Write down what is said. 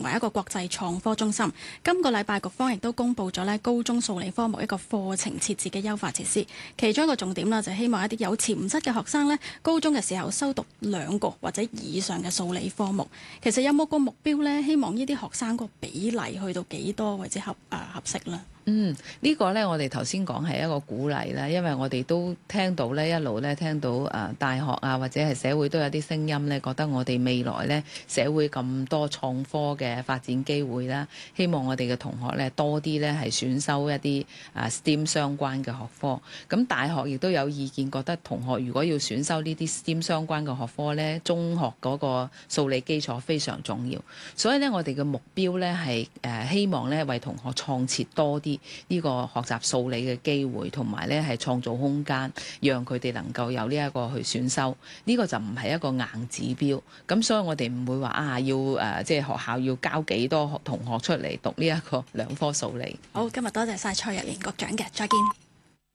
為一個國際創科中心。今個禮拜局方亦都公布咗咧高中數理科目一個課程設置嘅優化設施，其中一個重點啦就係希望一啲有潛質嘅學生咧，高中嘅時候修讀2個或者以上嘅數理科目。其實有冇個目標呢？希望呢啲學生個比例去到幾多為之合適呢？ 呢個呢，我哋頭先講係一個鼓勵啦，因為我哋都聽到呢一路呢聽到大學啊或者係社會都有啲聲音呢，覺得我哋未來呢社會咁多創科嘅發展機會啦，希望我哋嘅同學呢多啲呢係選修一啲STEM 相關嘅學科。咁大學亦都有意見，覺得同學如果要選修呢啲 STEM 相關嘅學科呢，中學嗰個數理基礎非常重要。所以呢，我哋嘅目標呢係希望呢為同學創設多啲呢個學習數理嘅機會，同埋咧係創造空間，讓佢哋能夠有呢一個去選修。呢個就唔係一個硬指標。咁所以我哋唔會話要即係學校要交幾多同學出嚟讀呢一個2科數理。 好，今日多謝晒蔡若蓮局長嘅，再見。